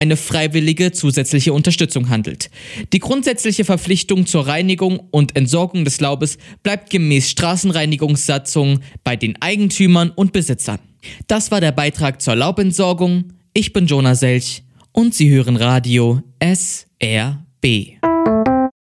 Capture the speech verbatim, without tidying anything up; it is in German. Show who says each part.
Speaker 1: eine freiwillige zusätzliche Unterstützung handelt. Die grundsätzliche Verpflichtung zur Reinigung und Entsorgung des Laubes bleibt gemäß Straßenreinigungssatzung bei den Eigentümern und Besitzern. Das war der Beitrag zur Laubentsorgung. Ich bin Jonah Selch und Sie hören Radio S R B.